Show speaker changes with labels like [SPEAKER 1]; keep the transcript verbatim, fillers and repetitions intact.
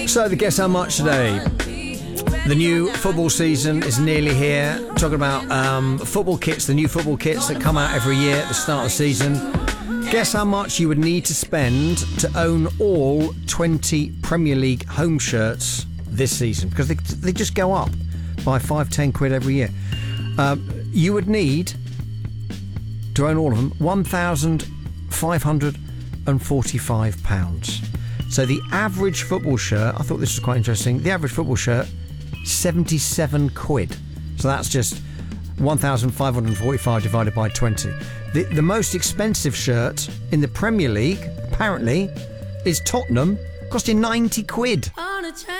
[SPEAKER 1] So, the Guess How Much today. The new football season is nearly here. Talking about um, football kits, the new football kits that come out every year at the start of the season. Guess how much you would need to spend to own all twenty Premier League home shirts this season, because they, they just go up by five, ten quid every year. Um, you would need to own all of them one thousand five hundred forty-five pounds. So the average football shirt, I thought this was quite interesting, the average football shirt, seventy-seven quid. So that's just one thousand five hundred forty-five divided by twenty. The, the most expensive shirt in the Premier League, apparently, is Tottenham, costing ninety quid.